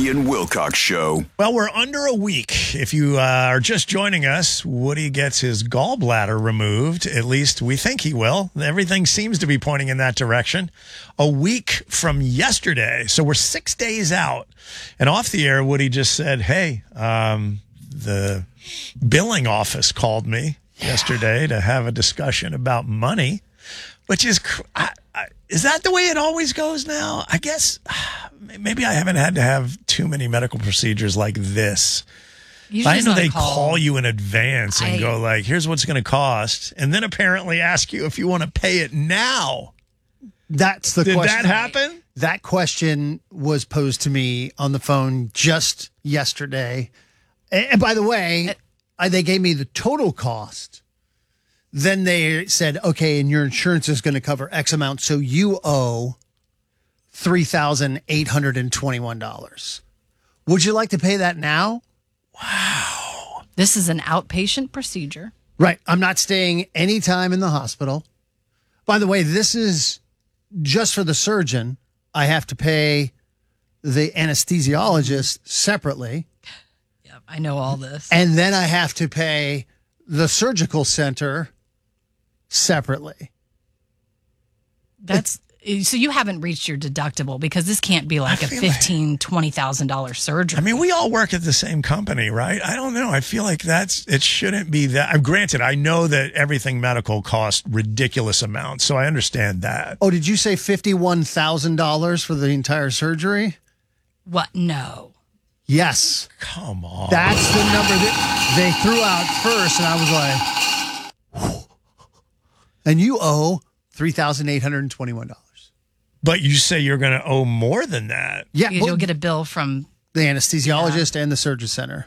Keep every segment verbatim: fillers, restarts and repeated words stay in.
and Wilcox Show. Well, we're under a week. If you uh, are just joining us, Woody gets his gallbladder removed. At least we think he will. Everything seems to be pointing in that direction. A week from yesterday. So we're six days out. And off the air, Woody just said, hey, um, the billing office called me yeah. yesterday to have a discussion about money, which is... I, I, is that the way it always goes now? I guess maybe I haven't had to have too many medical procedures like this. I know they call. call you in advance and I, go like, here's what's going to cost. And then apparently ask you if you want to pay it now. That's the Did question. Did that happen? That question was posed to me on the phone just yesterday. And by the way, uh, they gave me the total cost. Then they said, okay, and your insurance is going to cover X amount, so you owe three thousand eight hundred twenty-one dollars. Would you like to pay that now? Wow. This is an outpatient procedure. Right. I'm not staying any time in the hospital. By the way, this is just for the surgeon. I have to pay the anesthesiologist separately. Yep, I know all this. And then I have to pay the surgical center separately. That's so you haven't reached your deductible because this can't be like a fifteen, like, twenty thousand dollar surgery. I mean, we all work at the same company, right? I don't know. I feel like that's it shouldn't be that. Uh, granted, I know that everything medical costs ridiculous amounts, so I understand that. Oh, did you say fifty-one thousand dollars for the entire surgery? What? No. Yes. Come on. That's the number that they threw out first, and I was like, and you owe three thousand eight hundred twenty-one dollars. But you say you're going to owe more than that. Yeah. You'll well, get a bill from the anesthesiologist yeah. and the surgery center.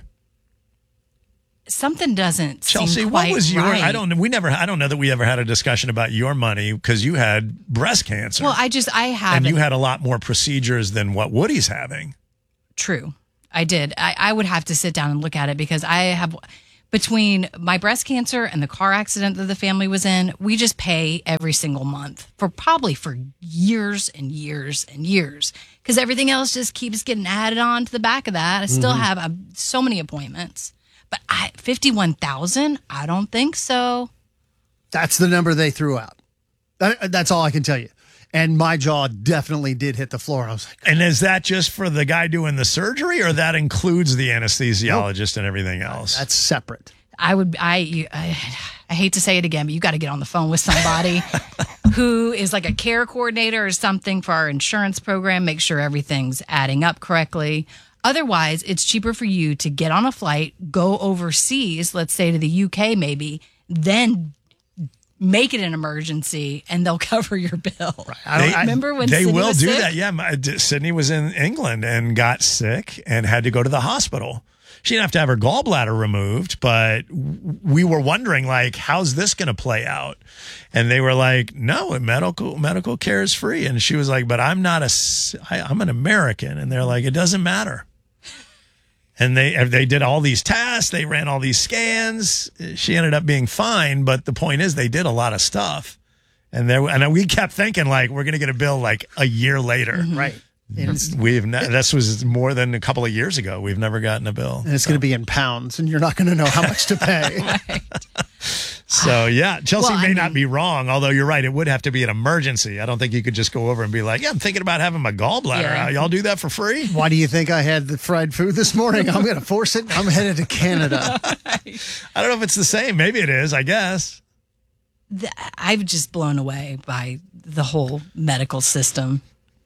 Something doesn't Chelsea, seem quite what was your, right. I don't know. We never, I don't know that we ever had a discussion about your money because you had breast cancer. Well, I just, I have. And you had a lot more procedures than what Woody's having. True. I did. I, I would have to sit down and look at it because I have, between my breast cancer and the car accident that the family was in, we just pay every single month for probably for years and years and years because everything else just keeps getting added on to the back of that. I still mm-hmm. have uh, so many appointments, but I, fifty-one thousand, I don't think so. That's the number they threw out. That, that's all I can tell you. And my jaw definitely did hit the floor. I was like, and is that just for the guy doing the surgery or that includes the anesthesiologist nope. and everything else? That's separate. I would, I, I, I hate to say it again, but you got to get on the phone with somebody who is like a care coordinator or something for our insurance program, make sure everything's adding up correctly. Otherwise, it's cheaper for you to get on a flight, go overseas, let's say to the U K maybe, then make it an emergency and they'll cover your bill. Right. I don't, they, I remember when they Sydney will was do sick? that. Yeah, my, Sydney was in England and got sick and had to go to the hospital. She didn't have to have her gallbladder removed, but we were wondering like, how's this going to play out? And they were like, no, medical medical care is free. And she was like, but I'm not a, I, I'm an American. And they're like, it doesn't matter. And they they did all these tests. They ran all these scans. She ended up being fine. But the point is they did a lot of stuff. And there, and we kept thinking, like, we're going to get a bill, like, a year later. Mm-hmm. Right. We've ne- This was more than a couple of years ago. We've never gotten a bill. And it's so. going to be in pounds, and you're not going to know how much to pay. Right. So, yeah, Chelsea well, may I mean, not be wrong, although you're right. It would have to be an emergency. I don't think you could just go over and be like, yeah, I'm thinking about having my gallbladder yeah. out. Y'all do that for free? Why do you think I had the fried food this morning? I'm going to force it. I'm headed to Canada. I don't know if it's the same. Maybe it is, I guess. The, I'm just blown away by the whole medical system.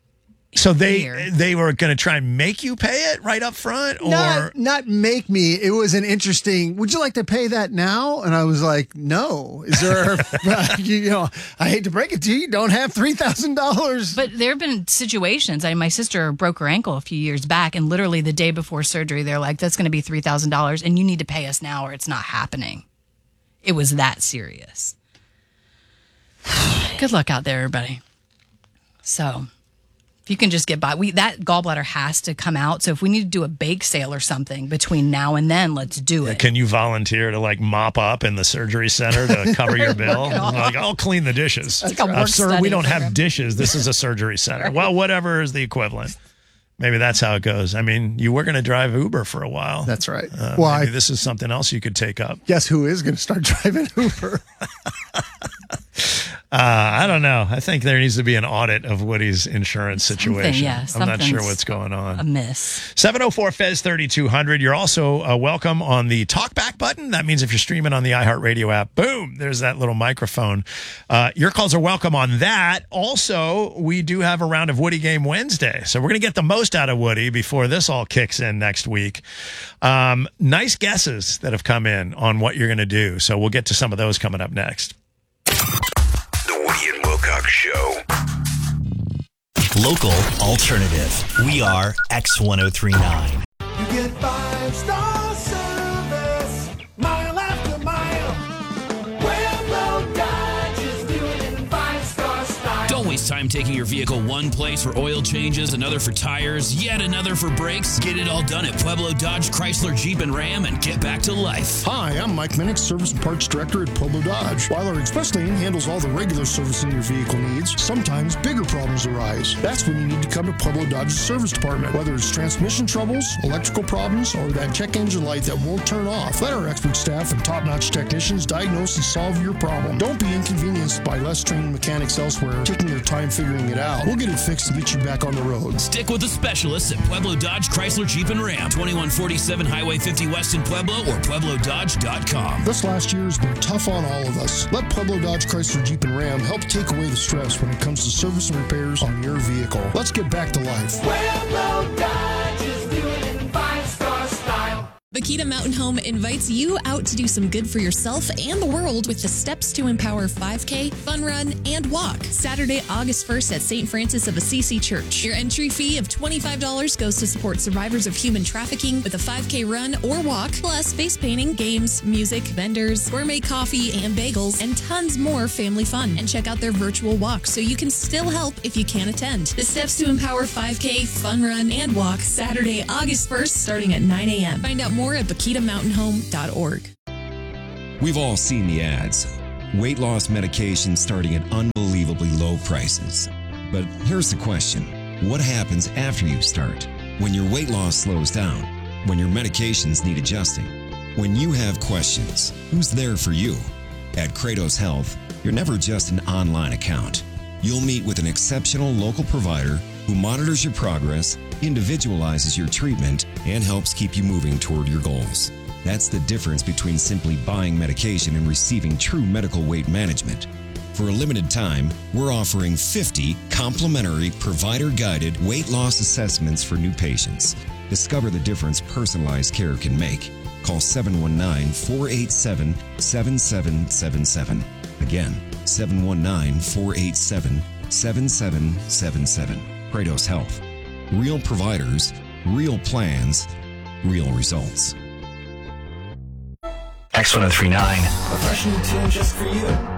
So they Here. they were going to try and make you pay it right up front? Or not, not make me. It was an interesting, would you like to pay that now? And I was like, no. Is there, uh, you, you know, I hate to break it to you, you don't have three thousand dollars. But there have been situations. I mean, my sister broke her ankle a few years back, and literally the day before surgery, they're like, that's going to be three thousand dollars, and you need to pay us now or it's not happening. It was that serious. Good luck out there, everybody. So... if you can just get by, we that gallbladder has to come out. So if we need to do a bake sale or something between now and then, let's do it. Yeah, can you volunteer to like mop up in the surgery center to cover your bill? Like, I'll clean the dishes. It's like a uh, work sir, study we don't program. have dishes. This is a surgery center. Well, whatever is the equivalent. Maybe that's how it goes. I mean, you were going to drive Uber for a while. That's right. Uh, well, maybe I, this is something else you could take up. guess who is going to start driving Uber? Uh, I don't know. I think there needs to be an audit of Woody's insurance situation. yeah, I'm not sure something's what's going on. Amiss. seven oh four F E Z thirty-two hundred. You're also uh, welcome on the talkback button. That means if you're streaming on the iHeartRadio app, boom, there's that little microphone. Uh, your calls are welcome on that. Also, we do have a round of Woody Game Wednesday. So we're going to get the most out of Woody before this all kicks in next week. Um, nice guesses that have come in on what you're going to do. So we'll get to some of those coming up next. Woody and Wilcox Show. Local alternative. We are X ten thirty-nine. You get five star service, mile after mile. Pueblo Dodge is doing it in five star style. Don't waste time taking your vehicle one place for oil changes, another for tires, yet another for brakes. Get it all done at Pueblo Dodge, Chrysler, Jeep, and Ram and get back to life. Hi, I'm Mike Minnick, Service and Parts Director at Pueblo Dodge. While our express lane handles all the regular servicing your vehicle needs, sometimes bigger problems arise. That's when you need to come to Pueblo Dodge's service department. Whether it's transmission troubles, electrical problems, or that check engine light that won't turn off, let our expert staff and top-notch technicians diagnose and solve your problem. Don't be inconvenienced by less trained mechanics elsewhere taking their time figuring it out. We'll get it fixed and get you back on the road. Stick with the specialists at Pueblo Dodge, Chrysler, Jeep, and Ram. twenty-one forty-seven Highway fifty West in Pueblo or Pueblo Dodge dot com. This last year has been tough on all of us. Let Pueblo Dodge, Chrysler, Jeep, and Ram help take away the stress when it comes to service and repairs on your vehicle. Let's get back to life. Pueblo Dodge is doing it in five star style. Bakita Mountain Home invites you out to do some good for yourself and the world with the Steps to Empower five K, Fun Run, and Walk. Saturday, August first at Saint Francis of Assisi Church. Your entry fee of twenty-five dollars goes to support survivors of human trafficking with a five K run or walk, plus face painting, games, music, vendors, gourmet coffee and bagels, and tons more family fun. And check out their virtual walk so you can still help if you can't attend. The Steps to Empower five K, Fun Run, and Walk, Saturday, August first, starting at nine a.m. Find out more at bakita mountain home dot org. We've all seen the ads. Weight loss medications starting at unbelievably low prices. But here's the question. What happens after you start? When your weight loss slows down? When your medications need adjusting? When you have questions, who's there for you? At Kratos Health, you're never just an online account. You'll meet with an exceptional local provider who monitors your progress, individualizes your treatment, and helps keep you moving toward your goals. That's the difference between simply buying medication and receiving true medical weight management. For a limited time, we're offering fifty complimentary provider-guided weight loss assessments for new patients. Discover the difference personalized care can make. Call seven one nine, four eight seven, seven seven seven seven. Again, seven one nine, four eight seven, seven seven seven seven. Kratos Health. Real providers, real plans, real results. X ten thirty-nine. Professional tune just for you.